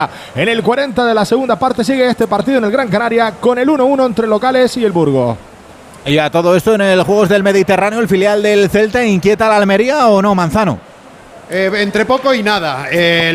En el 40 de la segunda parte sigue este partido en el Gran Canaria con el 1-1 entre locales y el Burgos. Y a todo esto en el Juegos del Mediterráneo, el filial del Celta, ¿inquieta a la Almería o no, Manzano? Entre poco y nada.